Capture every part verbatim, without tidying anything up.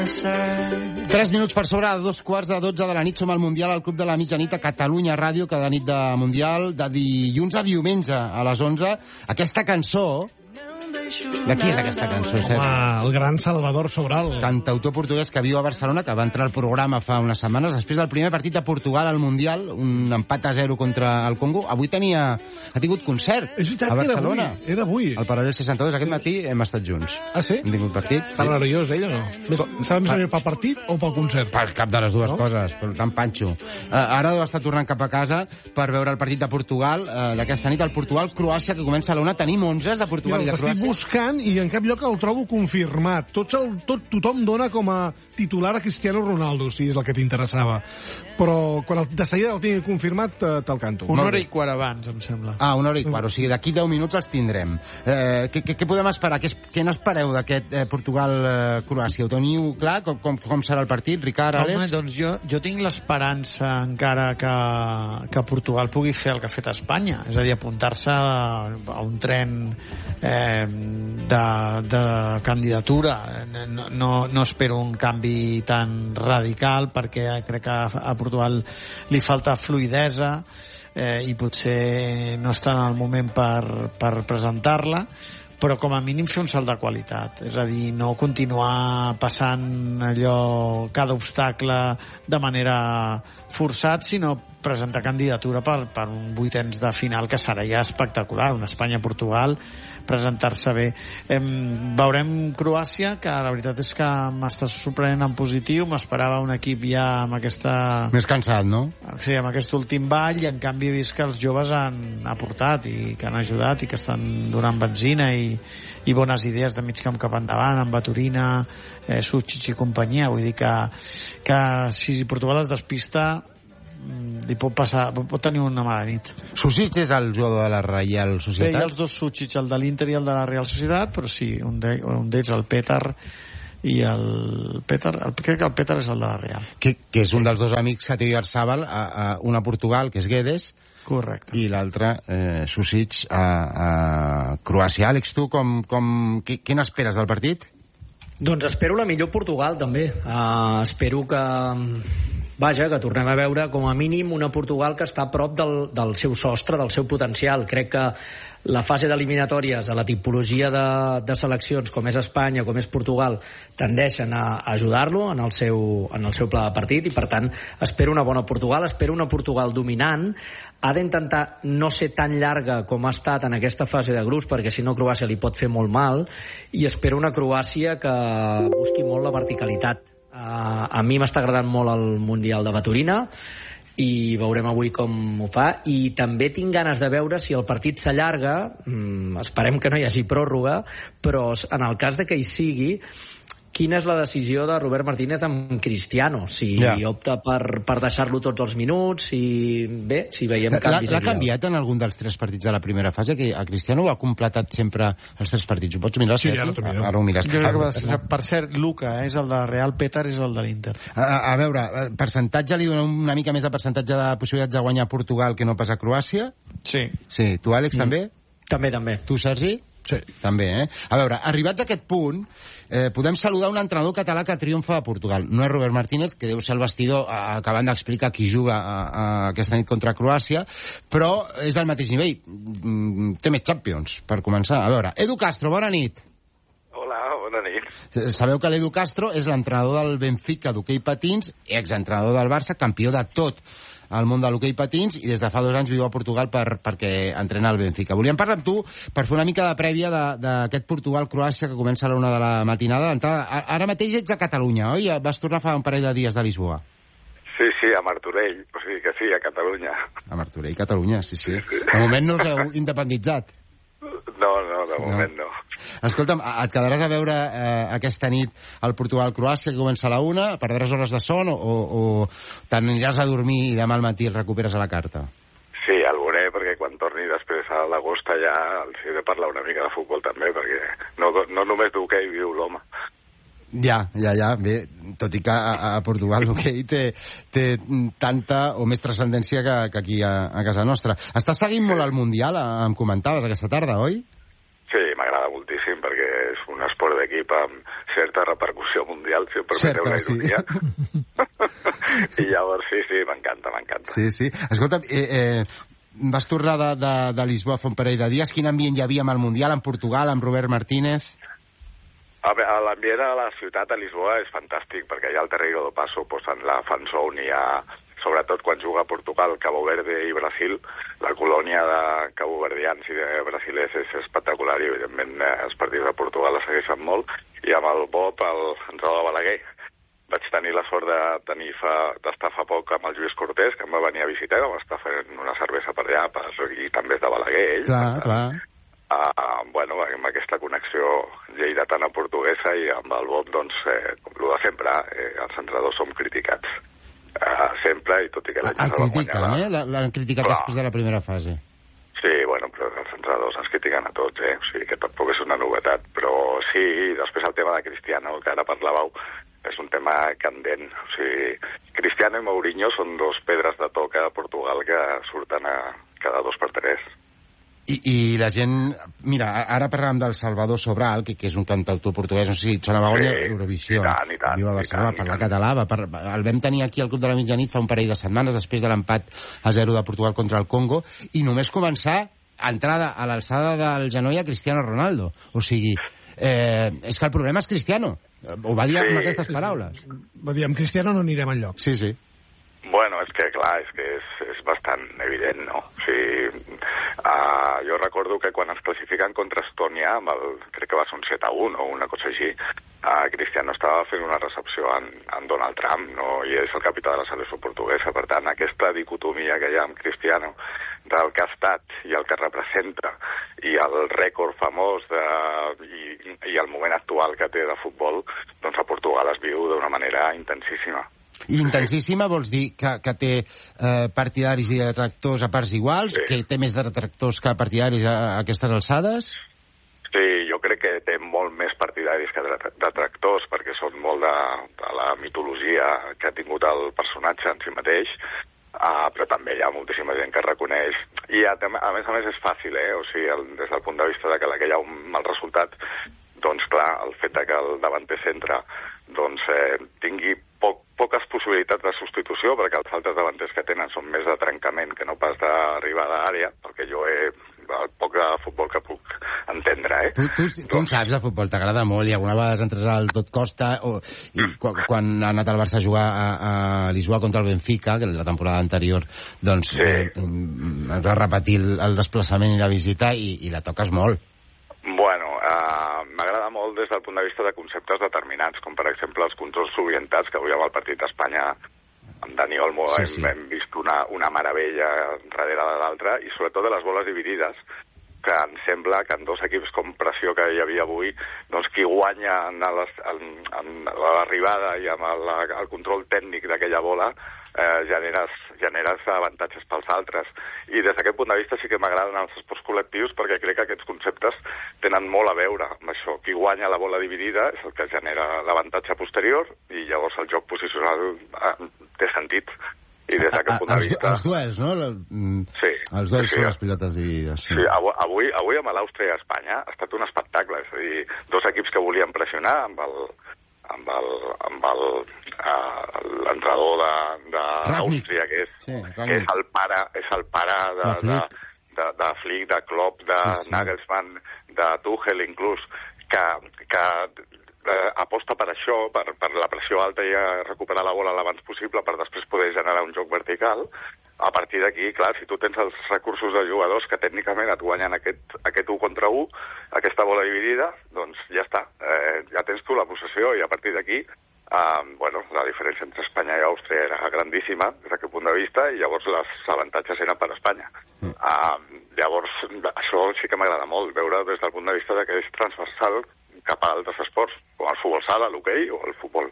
Tres minuts per sobre de dos quarts de dotze de la nit. Som al Mundial, al Club de la Mitjanit a Catalunya Ràdio, cada nit de Mundial, de dilluns a diumenge a les onze. Aquesta cançó... De qui és aquesta cançó, Sergi? Home, el gran Salvador Sobral. Cantautor portuguès que viu a Barcelona, que va entrar al programa fa unes setmanes, després del primer partit de Portugal al Mundial, un empat a zero contra el Congo. Avui tenia... ha tingut concert és veritat, a Barcelona. Era avui. Era avui. Al Paral·lel seixanta-dos. Aquest matí hem estat junts. Ah, sí? Hem tingut partit. Està sí. Nerviós, ell, o no? Estava més nerviós pel partit o pel concert? Per cap de les dues no? coses, per tant, Panxo. Uh, ara deu estar tornant cap a casa per veure el partit de Portugal, uh, d'aquesta nit, el Portugal-Croàcia, que comença a la una. Tenim onze de Portugal i, i de Croàcia. Estic buscant i en cap lloc el trobo confirmat. Tots el, tot, tothom dona com a titular a Cristiano Ronaldo, si és el que t'interessava. Però quan el, de seguida el tingui confirmat, te'l canto. Una hora i quart abans, em sembla. Ah, una hora i quart. O sigui, d'aquí deu minuts els tindrem. Eh, què, què, què podem esperar? Què, què n'espereu d'aquest eh, Portugal-Croàcia? Ho teniu clar? Com, com, com serà el partit, Ricard, Àlex? Home, doncs jo, jo tinc l'esperança encara que, que Portugal pugui fer el que ha fet a Espanya. És a dir, apuntar-se a un tren eh, de, de candidatura. No, no, no espero un canvi tan radical perquè crec que a Portugal li falta fluidesa eh, i potser no està en el moment per, per presentar-la, però com a mínim fer un salt de qualitat, és a dir, no continuar passant allò, cada obstacle de manera forçat, sinó presentar candidatura per, per un vuitens de final que serà ja espectacular, un Espanya-Portugal, presentar-se bé. Em, veurem Croàcia, que la veritat és que m'està sorprenent en positiu, m'esperava un equip ja amb aquesta... Més cansat, no? Sí, amb aquest últim ball, i en canvi he vist que els joves han aportat i que han ajudat i que estan donant benzina i, i bones idees de mig camp cap endavant, amb Baturina, eh, Sucic i companyia. Vull dir que, que si Portugal es despista li pot passar, pot tenir una mala nit. Sucic és el jugador de la Reial Societat? Bé, hi ha els dos Sucic, el de l'Inter i el de la Real Societat, però sí, un d'ells, un d'ells el Petar, i el Petar, el, crec que el Petar és el de la Real. Que, que és un dels dos amics que té Oyarzabal, a, a, una a Portugal, que és Guedes, correcte, i l'altre, eh, Sucic, a, a Croàcia. Àlex, tu, com, com, què, què n'esperes del partit? Doncs espero la millor Portugal, també. Uh, espero que... Vaja, que tornem a veure com a mínim una Portugal que està a prop del, del seu sostre, del seu potencial. Crec que la fase d'eliminatòries de la tipologia de, de seleccions com és Espanya, com és Portugal, tendeixen a ajudar-lo en, el seu, en el seu pla de partit, i per tant espero una bona Portugal, espero una Portugal dominant. Ha d'intentar no ser tan llarga com ha estat en aquesta fase de grups, perquè si no Croàcia li pot fer molt mal, i espero una Croàcia que busqui molt la verticalitat. Uh, a mi m'està agradant molt el Mundial de Baturina i veurem avui com ho fa, i també tinc ganes de veure si el partit s'allarga, mm, esperem que no hi hagi pròrroga, però en el cas de que hi sigui, quina és la decisió de Robert Martínez amb Cristiano, si yeah. opta per, per deixar-lo tots els minuts, si bé, si veiem canvis. L'ha canviat en algun dels tres partits de la primera fase, que a Cristiano ho ha completat sempre els tres partits. Ho pots mirar? Sí, ara t'ho miro. Ara ho mires. Jo crec que va ser, per cert, Luca eh, és el de Real, Petar és el de l'Inter. A, a veure, percentatge, li dona una mica més de percentatge de possibilitats de guanyar Portugal que no pas a Croàcia? Sí. Sí, tu, Àlex, mm. també? També, també. Tu, Sergi? Sí. També, eh? A veure, arribats a aquest punt, eh, podem saludar un entrenador català que triomfa a Portugal. No és Robert Martínez, que deu ser el vestidor eh, acabant d'explicar qui juga a, a aquesta nit contra Croàcia, però és del mateix nivell. Mm, té més Champions, per començar. A veure, Edu Castro, bona nit. Hola, bona nit. Sabeu que l'Edu Castro és l'entrenador del Benfica d'hoquei patins, exentrenador del Barça, campió de tot al món de l'hoquei patins, i des de fa dos anys viu a Portugal per, perquè entrena el Benfica. Volíem parlar amb tu per fer una mica de prèvia d'aquest Portugal-Croàcia que comença a la una de la matinada. Ara mateix ets a Catalunya, oi? Vas tornar fa un parell de dies de Lisboa. Sí, sí, a Martorell, o sigui que sí, a Catalunya. A Martorell, Catalunya, sí, sí. De moment no us heu independitzat. No, no, de moment no. no. Escolta'm, et quedaràs a veure eh, aquesta nit el Portugal-Croàcia, que comença a la una, perdràs hores de son o, o t'aniràs a dormir i demà al matí el recuperes a la carta? Sí, el veuré, perquè quan torni després a l'agost ja els he de parlar una mica de futbol també, perquè no, no només d'hoquei viu l'home. Ja, ja, ja, bé, tot i que a, a Portugal l'hoquei té, té tanta o més transcendència que, que aquí a, a casa nostra. Estàs seguint molt el Mundial, em comentaves aquesta tarda, oi? Sí, m'agrada moltíssim, perquè és un un esport d'equip amb certa repercussió mundial, si em permeteu una ironia. Sí. I llavors, sí, sí, m'encanta, m'encanta. Sí, sí. Escolta, eh, eh, vas tornar de, de, de Lisboa fa un parell de dies. Quin ambient hi havia amb el Mundial, amb Portugal, amb Robert Martínez? L'ambient a la ciutat de Lisboa és fantàstic, perquè hi ha el Terreiro do Passo, pues, en la fan zone hi ha, sobretot quan juga a Portugal, Cabo Verde i Brasil, la colònia de caboverdians i de brasilers és espectacular i, evidentment, els partits de Portugal la segueixen molt, i amb el Bob, el entrenador de Balaguer, vaig tenir la sort de tenir fa, d'estar fa poc amb el Lluís Cortés, que em va venir a visitar, vam estar fent una cervesa per allà, per, i també és de Balaguer, ell. Clar, clar. Uh, bueno, amb aquesta connexió lleidatana-portuguesa i amb el Bob, doncs, eh, com el de sempre, eh, els entrenadors som criticats uh, sempre, i tot i que l'any el critiquen, la... eh? L'han criticat clar. Després de la primera fase. Sí, bueno, però els entrenadors ens critiquen a tots, eh? O sigui que tampoc és una novetat, però sí, després el tema de Cristiano, que ara parlàveu, és un tema candent. O sigui, Cristiano i Mourinho són dos pedres de toca a Portugal que surten a cada dos per tres. I, i la gent... Mira, ara parlàvem del Salvador Sobral, que, que és un cantautor portuguès, no sé si et sonava sí, Eurovisió. I tant, i tant. Viu a Barcelona, parla català. Va, per, el vam tenir aquí al Club de la Mitjanit fa un parell de setmanes, després de l'empat a zero de Portugal contra el Congo, i només començar entrada a l'alçada del genoll a Cristiano Ronaldo. O sigui, eh, és que el problema és Cristiano. Ho va dir sí. amb aquestes paraules. Va dir, amb Cristiano no anirem enlloc. Sí, sí. Bueno, és que, clar, és que és, és bastant evident, no? O sigui, uh, jo recordo que quan es classifiquen contra Estònia, amb el, crec que va ser un set a un o una cosa així, uh, Cristiano estava fent una recepció en, en Donald Trump, no? I és el capità de la selecció portuguesa. Per tant, aquesta dicotomia que hi ha amb Cristiano del que ha estat i el que representa i el rècord famós de, i, i el moment actual que té de futbol, doncs a Portugal es viu d'una manera intensíssima. I intensíssima vols dir que, que té eh, partidaris i detractors a parts iguals? Sí. Que té més detractors que partidaris a, a aquestes alçades? Sí, jo crec que té molt més partidaris que detractors, perquè són molt de, de la mitologia que ha tingut el personatge en si mateix, uh, però també hi ha moltíssima gent que reconeix. I a, a més a més és fàcil, eh? O sigui, el, des del punt de vista de que, que hi ha un mal resultat, doncs clar, el fet de que el davanter centre doncs, eh, tingui poc, poques possibilitats de substitució, perquè els altres davanters que tenen són més de trencament que no pas d'arribada a l'àrea, perquè jo he el poc de futbol que puc entendre, eh? Tu, tu, tu doncs... en saps de futbol, t'agrada molt, i alguna vegada has entrat al Tot Costa, o, i quan, quan ha anat el Barça a jugar a, a Lisboa contra el Benfica, que la temporada anterior, doncs, sí. eh, ens va repetir el, el desplaçament i la visita, i, i la toques molt. Bueno, uh, m'agrada molt des del punt de vista de conceptes determinats, com per exemple els controls orientats, que avui amb el partit d'Espanya amb Dani Olmo sí, sí. Hem, hem vist una, una meravella darrere de l'altra, i sobretot de les boles dividides, que em sembla que en dos equips com pressió que hi havia avui, doncs qui guanya en, les, en, en l'arribada i amb el, el control tècnic d'aquella bola eh, generes, generes avantatges pels altres. I des d'aquest punt de vista sí que m'agraden els esports col·lectius, perquè crec que aquests conceptes tenen molt a veure amb això. Qui guanya la bola dividida és el que genera l'avantatge posterior, i llavors el joc posicional eh, té sentit. I des d'aquest punt de vista... Els duels, no? Sí. Els duels sí, són sí. les pilotes dividides. Sí, sí avui, avui amb l'Àustria i Espanya ha estat un espectacle. És a dir, dos equips que volien pressionar amb el amb el amb el uh, l'entrenador d'Àustria, que és sí, que és el pare, és el pare de, de, de, de Flick, de Klopp, de sí, sí. Nagelsmann, de Tuchel inclús, que, que eh, aposta per això, per, per la pressió alta i a recuperar la bola l'abans possible per després poder generar un joc vertical. A partir d'aquí, clar, si tu tens els recursos de jugadors que tècnicament et guanyen aquest, aquest u contra u, aquesta bola dividida, doncs ja està. Eh, ja tens tu la possessió, i a partir d'aquí, eh, bueno, la diferència entre Espanya i Àustria era grandíssima des d'aquest punt de vista, i llavors les avantatges eren per Espanya. Mm. Eh, llavors, això sí que m'agrada molt, veure des del punt de vista de que és transversal cap a altres esports, com el futbol sala, l'hoquei o el futbol.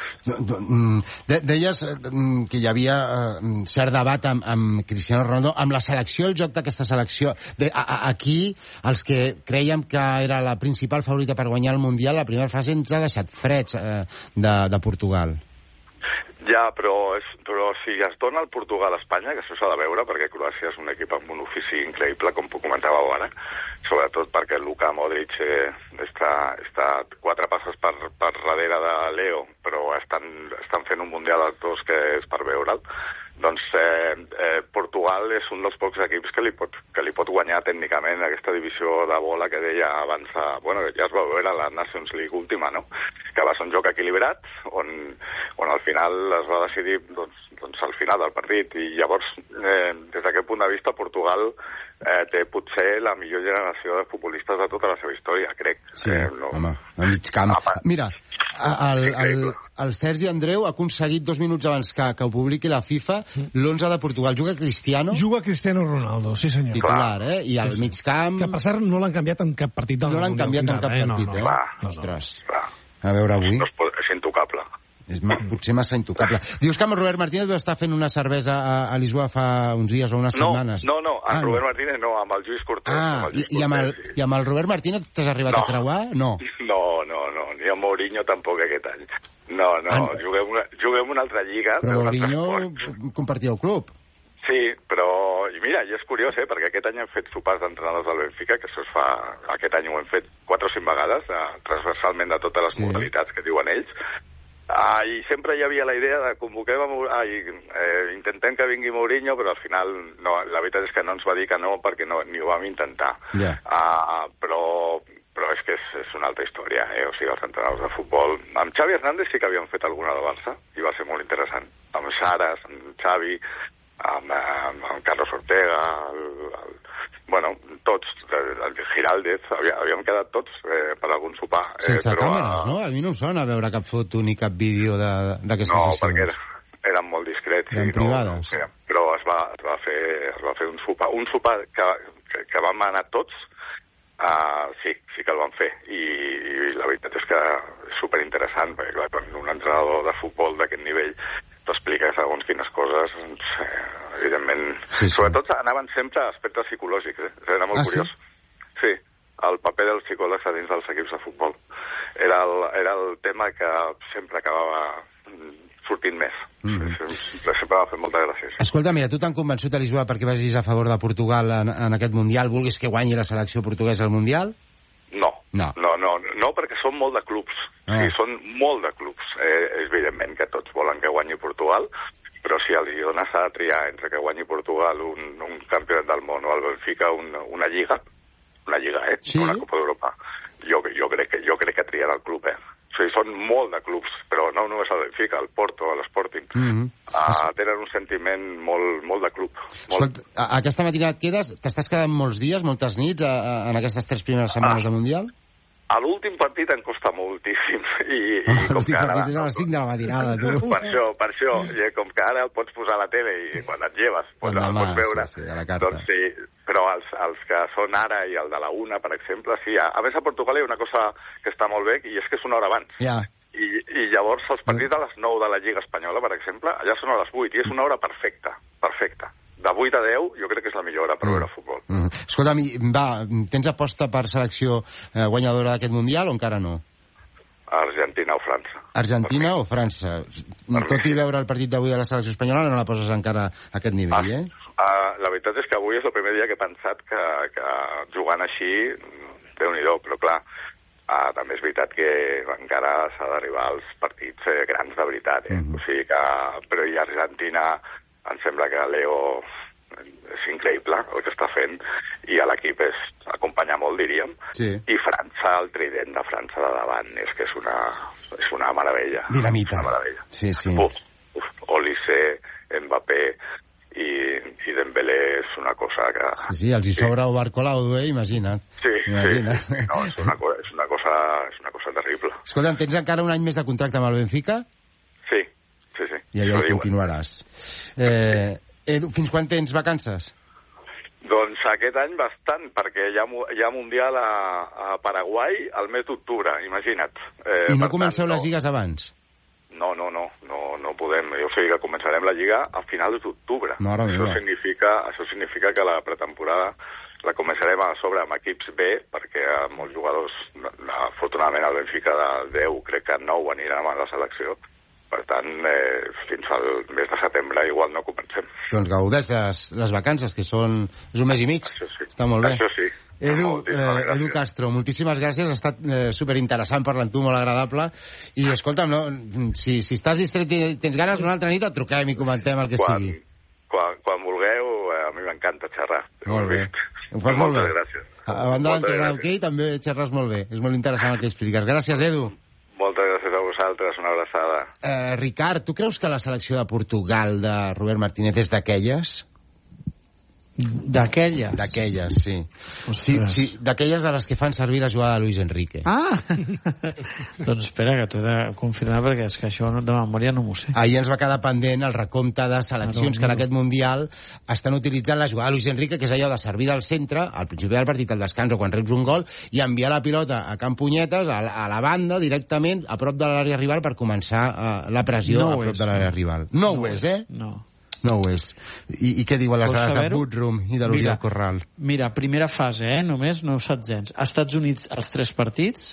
De, deies que hi havia cert debat amb, amb Cristiano Ronaldo, amb la selecció, el joc d'aquesta selecció. De, a, a, aquí, els que creiem que era la principal favorita per guanyar el Mundial, la primera fase ens ha deixat freds eh, de, de Portugal. Ja, però, és, però si es dona el Portugal-Espanya, que això s'ha de veure, perquè Croàcia és un equip amb un ofici increïble, com comentàveu ara, sobretot perquè Luka Modric eh, està, està quatre passes per, per darrere de Leo, però estan, estan fent un Mundial els dos que és per veure'l. Doncs eh, eh, Portugal és un dels pocs equips que li, pot, que li pot guanyar tècnicament aquesta divisió de bola que deia abans, de, bueno, ja es va veure a la Nations League última, no? Que va ser un joc equilibrat, on, on al final es va decidir doncs, doncs al final del partit, i llavors eh, des d'aquest punt de vista Portugal eh, té potser la millor generació de futbolistes de tota la seva història, crec. Sí, eh, no... home, a mig camp. Ah, Mira, el, el, el Sergi Andreu ha aconseguit dos minuts abans que, que ho publiqui la FIFA l'onze de Portugal. Juga Cristiano? Juga Cristiano Ronaldo, sí senyor. Titular, eh? I al sí, sí. mig camp... Que per cert no l'han canviat en cap partit del No l'han canviat en cap eh? partit, no, no, eh? Clar, no, no. Ostres. Clar. A veure avui... No es pot, és intocable. És ma, potser massa intocable. Dius que amb el Robert Martínez va estar fent una cervesa a, a Lisboa fa uns dies o unes No, setmanes. no, no, amb ah, Robert no. Martínez no, amb el Lluís Cortés. Ah, amb el Lluís i, i, amb el, Cortés, i amb el Robert Martínez t'has arribat No. a creuar? No. No, no, no, ni amb Mourinho tampoc aquest any. No, no, Ah, ah, juguem, una, juguem una altra lliga. Però d'un altre Mourinho esport. compartia el club. Sí, però, i mira, i és curiós, eh, perquè aquest any hem fet sopars d'entrenadors del Benfica, que això es fa, aquest any ho hem fet quatre o cinc vegades, eh, transversalment de totes les Sí. modalitats que diuen ells. Ah, I sempre hi havia la idea de convoquem a Mourinho, ah, i, eh, intentem que vingui Mourinho, però al final no, la veritat és que no ens va dir que no perquè no, ni ho vam intentar. Ja. Ah, però, però és que és, és una altra història, eh? O sigui, els entrenadors de futbol... Amb Xavi Hernández sí que havíem fet alguna de Barça, i va ser molt interessant. Amb Saras, amb Xavi, amb, amb, amb Carlos Ortega, el, el, bueno, tots, el, el Giraldez, havíem, havíem quedat tots eh, per algun sopar. Sense eh, però, càmeres, no? A mi no em sona veure cap foto ni cap vídeo d'aquestes no, sessions. perquè era, eren molt discrets. Eren i no, privades. No, però es va, es, va fer, es va fer un sopar. Un sopar que, que, que vam anar tots, uh, sí, sí que el vam fer. I, i la veritat és que és superinteressant, perquè clar, quan un entrenador de futbol d'aquest nivell t'explica segons quines coses, doncs, eh, evidentment... Sí, sí. Sobretot anaven sempre a aspectes psicològics, eh? Era molt Ah, curiós. Sí? sí, el paper dels psicòlegs dins dels equips de futbol. Era el, era el tema que sempre acabava sortint més. Mm. Sí, sempre, sempre va fer molta gràcia. Sí. Escolta, mira, tu t'han convençut a Lisboa perquè vagis a favor de Portugal en, en aquest Mundial, vulguis que guanyi la selecció portuguesa al Mundial? No, no, no, no, no perquè són molt de clubs. Ah. Sí, són molt de clubs. Eh, és evidentment que tots volen que guanyi Portugal, però si els dones a triar entre que guanyi Portugal un, un campionat del món o el Benfica una, una lliga, una lliga, eh? Sí. Una Copa d'Europa, jo, jo, crec que, jo crec que triarà el club, eh? O sigui, són molt de clubs, però no només el Benfica, el Porto, l'Sporting. Mm -hmm. uh, tenen un sentiment molt, molt de club. Molt... Escolta, aquesta matinada et quedes, t'estàs quedant molts dies, moltes nits, a, a, en aquestes tres primeres setmanes ah. de Mundial? A l'últim partit em costa moltíssim. I, Home, i com l'últim que ara, partit és a les cinc de la matinada, tu. Per això, per això. I com que ara el pots posar a la tele i quan et lleves pots, el pots veure. Sí, sí, a la carta. Doncs sí, però els, els que són ara i el de la una, per exemple, sí. A, a més, a Portugal hi ha una cosa que està molt bé i és que és una hora abans. Ja. I, I llavors els partits a les nou de la Lliga Espanyola, per exemple, allà són a les vuit i és una hora perfecta, perfecta. De vuit a deu jo crec que és la millor hora per mm. veure futbol. Mm. Escolta'm, va, tens aposta per selecció eh, guanyadora d'aquest Mundial o encara no? Argentina o França. Argentina o França? Per Tot i veure el partit d'avui de la selecció espanyola no la poses encara a aquest nivell, ah, eh? Uh, la veritat és que avui és el primer dia que he pensat que, que jugant així, déu-n'hi-do, però clar, uh, també és veritat que encara s'ha d'arribar als partits eh, grans de veritat, eh? Mm-hmm. O sigui que, però i Argentina, em sembla que Leo és increïble el que està fent i a l'equip és acompanyar molt, diríem. Sí. I França, el trident de França de davant, és que és una, és una meravella. Dinamita. Una meravella. Sí, sí. Uf, uf, Olise, Mbappé i, i Dembélé és una cosa que... Sí, sí, els hi sobra sí. Barcola o Dué, imagina't. Sí, imagina't. sí, sí. No, és una, és, una cosa, és una cosa terrible. Escolta, tens encara un any més de contracte amb el Benfica? Sí, sí, sí. I allà hi continuaràs. Eh, Edu, fins quan tens vacances? Doncs aquest any bastant, perquè hi ha, hi ha Mundial a, a Paraguai al mes d'octubre, imagina't. Eh, I no comenceu tant, les lligues no. abans? No, no, no, no, no podem. O sigui que començarem la lliga a finals d'octubre. No, això, significa, això significa que la pretemporada la començarem a sobre amb equips B, perquè molts jugadors, afortunadament el Benfica de deu, crec que nou aniran a la selecció, Per tant, eh, fins al mes de setembre igual no comencem. Doncs gaudeix les, les vacances, que són és un mes i mig. Això sí. Està molt bé. Això sí. Edu, eh, Edu Castro, moltíssimes gràcies, ha estat eh, superinteressant parlar amb tu, molt agradable. I escolta'm, no, si, si estàs distret i tens ganes, una altra nit et truquem i comentem el que quan, sigui. Quan, quan vulgueu, eh, a mi m'encanta xerrar. Molt bé. Ho fas molt bé. Moltes gràcies. A banda d'entrenar hoquei, també xerres molt bé. És molt interessant el que expliques. Gràcies, Edu. Moltes gràcies a vosaltres, una abraçada. Eh, Ricard, tu creus que la selecció de Portugal de Robert Martínez és d'aquelles? D'aquelles? D'aquelles, sí. sí, sí d'aquelles de les que fan servir la jugada de Luis Enrique. Ah! Doncs espera, que t'ho he de confirmar, perquè és que això de memòria no m'ho sé. Ahir ens va quedar pendent el recompte de seleccions que en aquest Mundial estan utilitzant la jugada de Luis Enrique, que és allò de servir del centre, al principi del partit, al descans o quan reps un gol, i enviar la pilota a Can Punyetes, a, a la banda, directament, a prop de l'àrea rival, per començar uh, la pressió no a prop és, de l'àrea no. rival. No, no ho és, eh? No. No ho és. I, i què diuen les dades de Woodroom i de l'Oriol Corral? Mira, primera fase, eh, només, no setzents. Estats Units, els tres partits,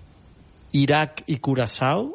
Iraq i Curaçao,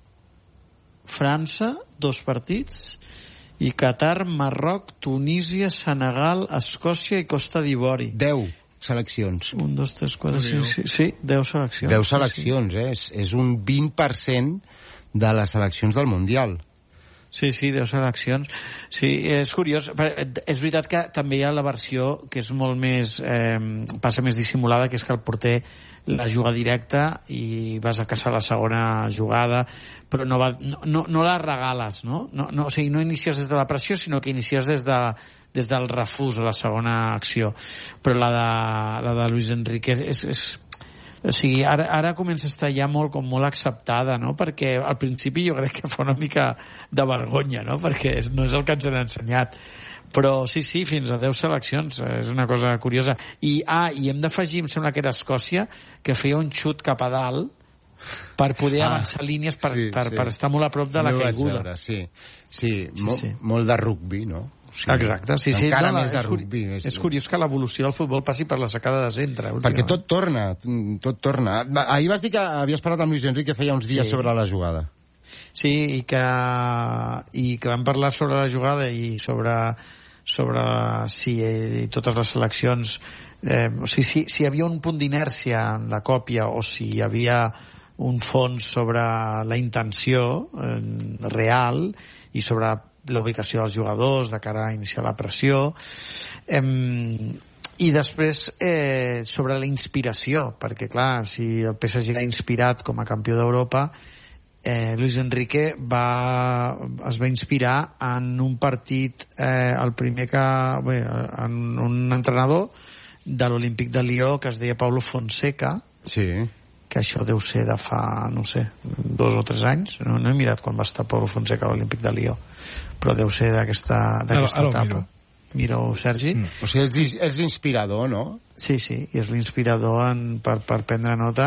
França, dos partits, i Qatar, Marroc, Tunísia, Senegal, Escòcia i Costa d'Ivori. Deu seleccions. Un, dos, tres, quatre, cinc, sis... Sí, deu seleccions. Deu seleccions, eh? És, és un vint per cent de les seleccions del Mundial. Sí, sí, deu seleccions. Sí, és curiós. És veritat que també hi ha la versió que és molt més... Eh, passa més dissimulada, que és que el porter la juga directa i vas a caçar la segona jugada, però no, va, no, no, no la regales, no? No, no? O sigui, no inicies des de la pressió, sinó que inicies des de des del refús a la segona acció. Però la de, la de Luis Enrique és... és, és o sigui, ara, ara comença a estar ja molt, com molt acceptada, no? Perquè al principi jo crec que fa una mica de vergonya, no? Perquè és, no és el que ens han ensenyat. Però sí, sí, fins a deu seleccions, és una cosa curiosa. I, ah, i hem d'afegir, em sembla que era Escòcia, que feia un xut cap a dalt per poder ah, avançar línies per, sí, per, sí. per estar molt a prop de la no caiguda. Veure, sí, sí, sí, mo, sí. molt de rugby, no? Sí. Exacte, sí, sí. Encara no, més de és rugby. És, és curiós que l'evolució del futbol passi per la secada de centre. Perquè tot torna, tot torna. Ahir vas dir que havies parlat amb Luis Enrique feia uns dies sí. sobre la jugada. Sí, i que, i que vam parlar sobre la jugada i sobre, sobre si eh, totes les seleccions... Eh, o sigui, si, si hi havia un punt d'inèrcia en la còpia o si hi havia un fons sobre la intenció eh, real i sobre la ubicació dels jugadors de cara a iniciar la pressió, eh, i després eh, sobre la inspiració, perquè clar, si el P S G ha inspirat com a campió d'Europa, eh, Luis Enrique va, es va inspirar en un partit, eh, el primer que bé, en un entrenador de l'Olímpic de Lió que es deia Paulo Fonseca, sí, que això deu ser de fa, no sé, dos o tres anys, no, no he mirat quan va estar Paulo Fonseca a l'Olímpic de Lió, però deu ser d'aquesta etapa. Miro, Sergi. Mm. O sigui, és, és inspirador, no? Sí, sí, i és l'inspirador en, per, per prendre nota,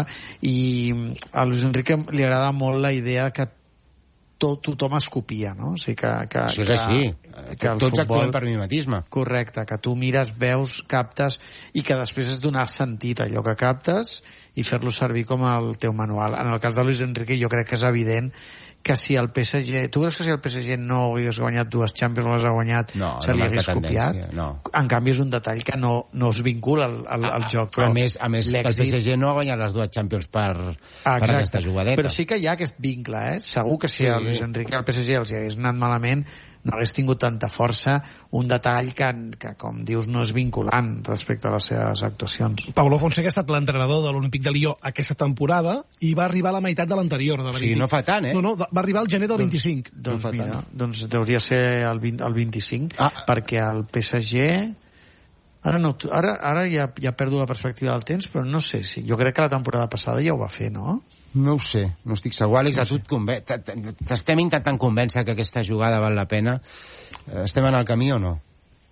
i a Luis Enrique li agrada molt la idea que tot, tothom es copia, no? O sigui, que, que, això és així, que, que tots futbol, actuem per mimetisme. Correcte, que tu mires, veus, captes, i que després és donar sentit a allò que captes i fer-lo servir com el teu manual. En el cas de Luis Enrique jo crec que és evident que si el P S G... Tu creus que si el P S G no hagués guanyat dues Champions, no les ha guanyat, no, se li no hagués copiat? No. En canvi, és un detall que no, no es vincula al, al, al joc. Però a més, a més el P S G no ha guanyat les dues Champions per, ah, per aquesta jugadeta. Però sí que hi ha aquest vincle, eh? Segur que si sí. el Luis Enrique al P S G els hagués anat malament, no hagués tingut tanta força, un detall que, que, com dius, no és vinculant respecte a les seves actuacions. Paulo Fonseca ha estat l'entrenador de l'Olímpic de Lió aquesta temporada i va arribar a la meitat de l'anterior. De la sí, no fa tant, eh? No, no, va arribar al gener del doncs, vint-i-cinc. Doncs, no mira, doncs deuria ser el, vint, el vint-i-cinc, ah. perquè el P S G... Ara, no, ara, ara ja, ja perdo la perspectiva del temps, però no sé si... Jo crec que la temporada passada ja ho va fer, no? No ho sé, no estic segur. Àlex, a tu et conven... t'estem intentant convèncer que aquesta jugada val la pena. Estem en el camí o no?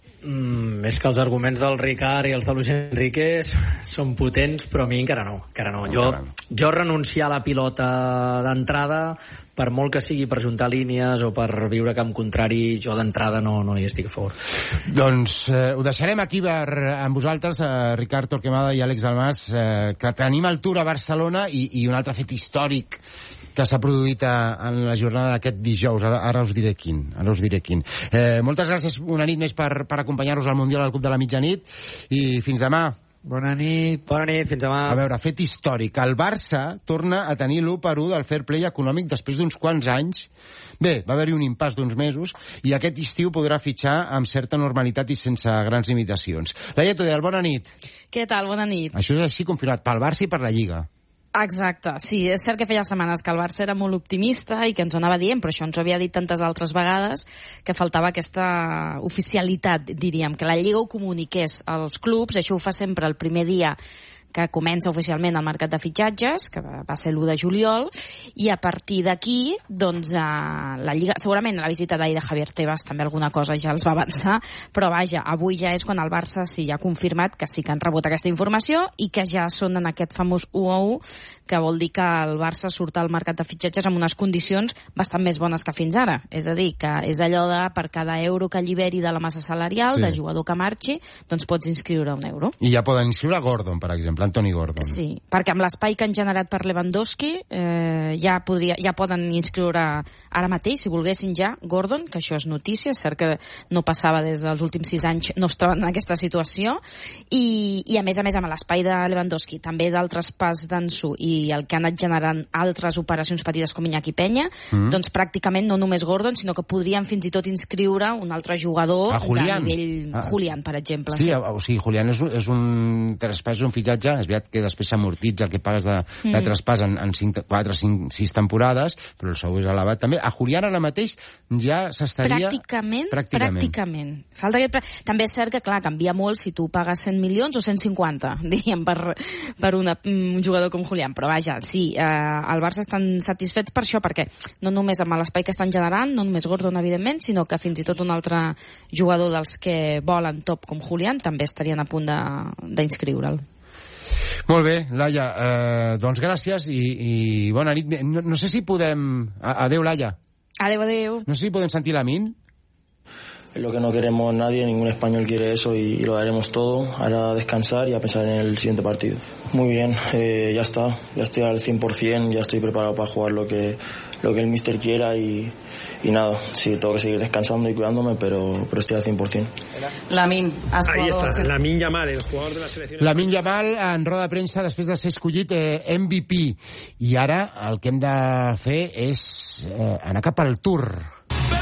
Mm, és que els arguments del Ricard i els de Luis Enrique són potents, però a mi encara no. Encara no. Jo, encara no. jo renunciar a la pilota d'entrada, per molt que sigui per juntar línies o per viure camp contrari, jo d'entrada no, no hi estic a favor. Doncs eh, ho deixarem aquí per, amb vosaltres, eh, Ricard Torquemada i Àlex Dalmàs, eh, que tenim el Tour a Barcelona i, i un altre fet històric que s'ha produït a, en la jornada d'aquest dijous. Ara, ara us diré quin. Ara us diré quin. Eh, moltes gràcies una nit més per, per acompanyar-nos al Mundial al Club de la Mitjanit i fins demà. Bona nit. Bona nit, fins demà. A veure, fet històric. El Barça torna a tenir l'u per u del fair play econòmic després d'uns quants anys. Bé, va haver-hi un impàs d'uns mesos i aquest estiu podrà fitxar amb certa normalitat i sense grans limitacions. Laia Tudel, bona nit. Què tal? Bona nit. Això és així confirmat pel Barça i per la Lliga. Exacte, sí, és cert que feia setmanes que el Barça era molt optimista i que ens ho anava dient, però això ens ho havia dit tantes altres vegades que faltava aquesta oficialitat, diríem, que la Lliga ho comuniqués als clubs. Això ho fa sempre el primer dia que comença oficialment el mercat de fitxatges, que va ser l'u de juliol, i a partir d'aquí, doncs, eh, la Lliga... Segurament la visita d'ahir de Javier Tebas també alguna cosa ja els va avançar, però vaja, avui ja és quan el Barça sí ja ha confirmat que sí que han rebut aquesta informació i que ja són en aquest famós u a u, que vol dir que el Barça surt al mercat de fitxatges amb unes condicions bastant més bones que fins ara. És a dir, que és allò de per cada euro que alliberi de la massa salarial, sí, de jugador que marxi, doncs pots inscriure un euro. I ja poden inscriure Gordon, per exemple, Anthony Gordon. Sí, perquè amb l'espai que han generat per Lewandowski eh, ja, podria, ja poden inscriure ara mateix, si volguessin ja, Gordon, que això és notícia, és cert que no passava des dels últims sis anys, no es troben en aquesta situació, i, i a més a més amb l'espai de Lewandowski, també d'altres pas d'Ansu i el que han anat generant altres operacions petites com Iñaki Peña, mm. doncs pràcticament no només Gordon, sinó que podrien fins i tot inscriure un altre jugador a Julián. De nivell... Ah. Julián, per exemple. Sí, sí. O sigui, Julián és un, és un traspàs, un fitxatge, és veritat que després s'amortitza el que pagues de, de mm. traspàs en, en quatre, cinc, sis temporades, però el sou és elevat també. A Julián ara mateix ja s'estaria... Pràcticament, pràcticament. pràcticament. Falta aquest... També és cert que, clar, canvia molt si tu pagues cent milions o cent cinquanta, diríem, per, per una, un jugador com Julián. Però vaja, sí, eh, el Barça estan satisfets per això, perquè no només amb l'espai que estan generant, no només Gordon, evidentment, sinó que fins i tot un altre jugador dels que volen top com Julián també estarien a punt d'inscriure'l. Molt bé, Laia, eh, doncs gràcies i, i bona nit. No, no sé si podem... Adéu, Laia. Adéu, adéu. No sé si podem sentir l'Amin. Es lo que no queremos nadie, ningún español quiere eso y, y lo daremos todo. Ahora a descansar y a pensar en el siguiente partido. Muy bien, eh, ya está, ya estoy al cien por ciento, ya estoy preparado para jugar lo que, lo que el míster quiera y, y nada, sí, tengo que seguir descansando y cuidándome, pero, pero estoy al cien por ciento. Lamine, has Ahí está, Lamine Yamal, el jugador de la selección. Lamine Yamal en roda de premsa després de ser escollit eh, M V P. I ara el que hem de fer és eh, anar cap al Tour.